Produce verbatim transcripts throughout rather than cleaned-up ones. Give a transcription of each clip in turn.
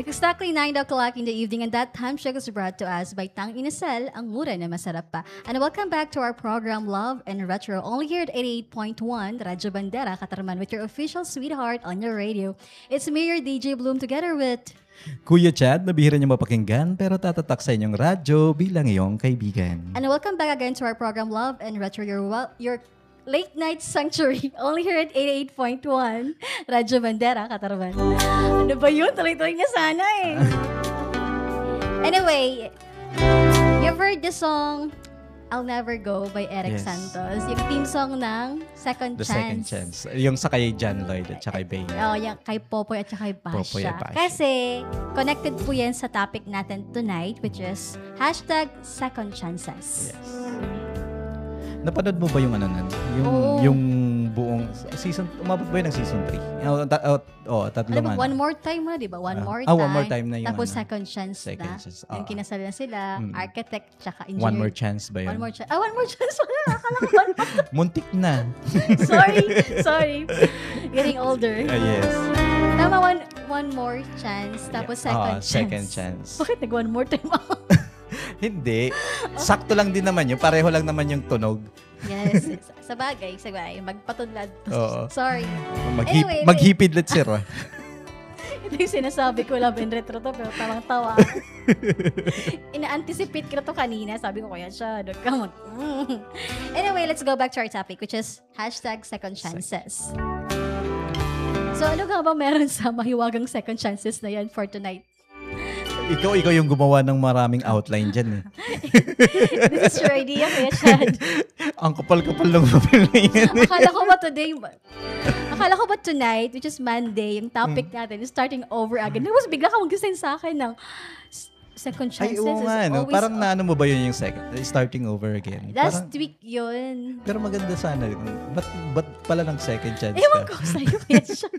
It's exactly nine o'clock in the evening, and that time check is brought to us by Tang Inasal, ang mura na masarap pa. And welcome back to our program Love and Retro, only here at eighty-eight point one, Radyo Bandera, Katarman, with your official sweetheart on your radio. It's me, your D J Bloom, together with Kuya Chad, nabihira niyo mapakinggan pero tatatak sa inyong radyo bilang iyong kaibigan. And welcome back again to our program Love and Retro, your well, your late night sanctuary, only here at eighty-eight point one, Radyo Bandera, Katarman. Ano ba yun? Tuloy-tuloy niya sana eh. Anyway, you've heard the song I'll Never Go by Eric Yes. Santos. Yung theme song ng Second The Chance. Second Chance. Yung sa kay John Lloyd at saka kay Bea. Oh, yung kay Popoy at saka kay Basha. Popoy at Basha. Kasi, connected po yan sa topic natin tonight, which is hashtag Second Chances. Yes. Napanood mo ba yung ano nun? Yung, Oo. yung buong season, umabot ba yun ng season three? Oh, ta- oh, oh tatlong Alam mo, ano. one more time mo na, di ba? One Ah. more Ah, time. one more time na yung Tapos ano. second chance Second na. chance, Yung ah. kinasal na sila, Mm. architect, tsaka engineer. One more chance ba yun? One more chance. Ah, one more chance. Wala, akala ko one more. Muntik na. Sorry, sorry. Getting older. Ah, yes. Tama, one one more chance. Tapos second Ah, chance. second chance. Bakit nag one more time ako? Hindi. Sakto lang din naman yun. Pareho lang naman yung tunog. Yes, yes. Sa bagay, sa bagay. Magpatunlad. Oo. Sorry. Maghip, Anyway, maghipidlet sir. ah. Ito yung sinasabi ko, love and retro to, pero tawang tawa ako. Ina-anticipate ko na to kanina. Sabi ko, kaya siya, doon ka mag... Mm. Anyway, let's go back to our topic, which is hashtag second chances. So, ano nga ba meron sa mahiwagang second chances na yan for tonight? ikaw, ikaw yung gumawa ng maraming outline dyan eh. This is your idea, Kuya Chad. Ang kapal-kapal ng papel na yan. Akala ko ba today, akala ko ba tonight, which is Monday, yung topic natin is starting over again. Tapos bigla ka mag-send sa akin ng second chances. Ay, oo nga, no? Parang naano mo ba yun yung second, starting over again? Last Parang, week yun. pero maganda sana. Ba't, ba't pala ng second chance Ewan ka? ko sa'yo, Kuya Chad.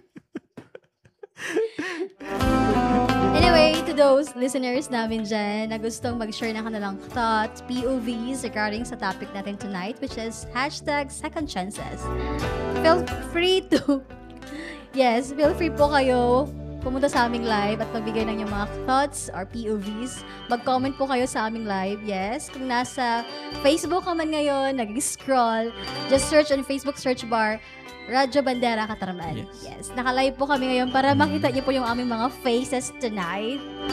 Anyway, to those listeners namin dyan na gustong mag-share ng kanilang thoughts, P O Vs regarding sa topic natin tonight, which is hashtag second chances. Feel free to, yes, feel free po kayo pumunta sa aming live at magbigay ng inyong mga thoughts or P O Vs. Mag-comment po kayo sa aming live, yes. Kung nasa Facebook ka man ngayon, nag-scroll, just search on Facebook search bar, Radyo Bandera Katarman. Yes. Yes. Naka-live po kami ngayon para makita niyo po yung aming mga faces tonight.